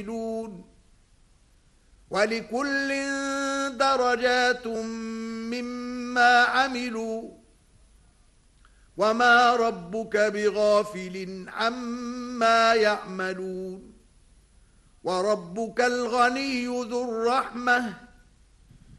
ولكل درجات مما عملوا وما ربك بغافل عما يعملون وربك الغني ذو الرحمة